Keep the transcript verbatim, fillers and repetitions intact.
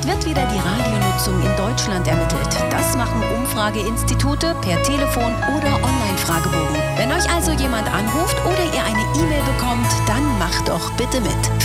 Demnächst wird wieder die Radionutzung in Deutschland ermittelt. Das machen Umfrageinstitute per Telefon oder Online-Fragebogen. Wenn euch also jemand anruft oder ihr eine E-Mail bekommt, dann macht doch bitte mit.